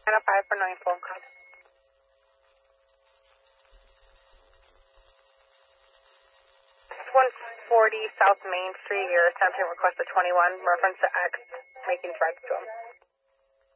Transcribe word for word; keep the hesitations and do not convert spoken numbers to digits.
nine oh five for knowing phone call. one forty South Main Street, your attention request of twenty-one, reference to X, making threats to him.